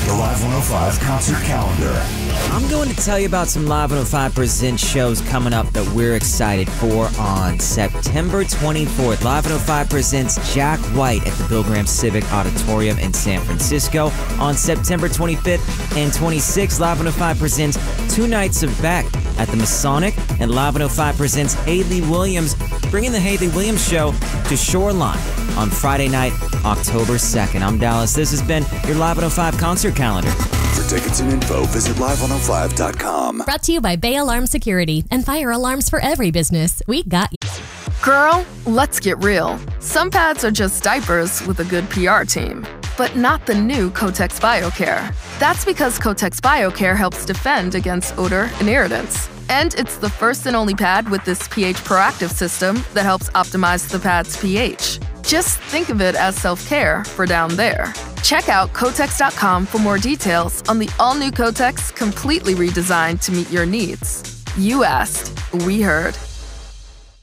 the Live 105 concert calendar. I'm going to tell you about some Live 105 Presents shows coming up that we're excited for on September 24th. Live 105 presents Jack White at the Bill Graham Civic Auditorium in San Francisco. On September 25th and 26th, Live 105 presents Two Nights of Beck at the Masonic, and Live 105 presents Hayley Williams, bringing the Hayley Williams Show to Shoreline on Friday night, October 2nd. I'm Dallas. This has been your Live 105 concert calendar. For tickets and info, visit live105.com. Brought to you by Bay Alarm Security and fire alarms for every business. We got you. Girl, let's get real. Some pads are just diapers with a good PR team, but not the new Kotex BioCare. That's because Kotex BioCare helps defend against odor and irritants. And it's the first and only pad with this pH proactive system that helps optimize the pad's pH. Just think of it as self-care for down there. Check out Kotex.com for more details on the all-new Kotex, completely redesigned to meet your needs. You asked, we heard.